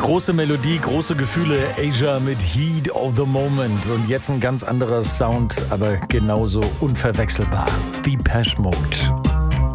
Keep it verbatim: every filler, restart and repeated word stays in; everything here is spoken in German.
Große Melodie, große Gefühle. Asia mit Heat of the Moment. Und jetzt ein ganz anderer Sound, aber genauso unverwechselbar. Depeche Mode.